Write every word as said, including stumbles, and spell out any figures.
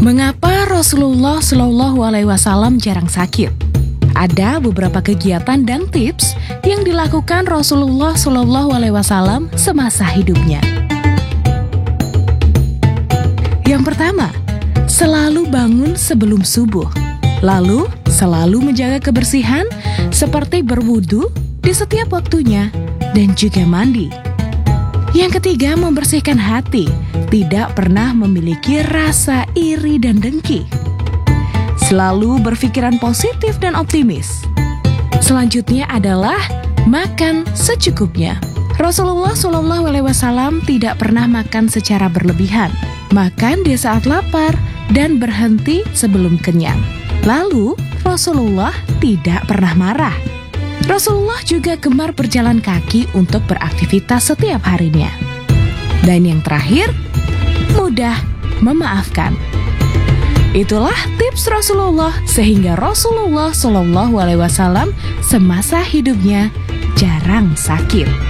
Mengapa Rasulullah Shallallahu Alaihi Wasallam jarang sakit? Ada beberapa kegiatan dan tips yang dilakukan Rasulullah Shallallahu Alaihi Wasallam semasa hidupnya. Yang pertama, selalu bangun sebelum subuh. Lalu, selalu menjaga kebersihan seperti berwudu di setiap waktunya dan juga mandi. Yang ketiga, membersihkan hati, tidak pernah memiliki rasa iri dan dengki. Selalu berpikiran positif dan optimis. Selanjutnya adalah makan secukupnya. Rasulullah Shallallahu Alaihi Wasallam tidak pernah makan secara berlebihan. Makan di saat lapar dan berhenti sebelum kenyang. Lalu, Rasulullah tidak pernah marah. Rasulullah juga gemar berjalan kaki untuk beraktivitas setiap harinya. Dan yang terakhir, mudah memaafkan. Itulah tips Rasulullah sehingga Rasulullah Shallallahu Alaihi Wasallam semasa hidupnya jarang sakit.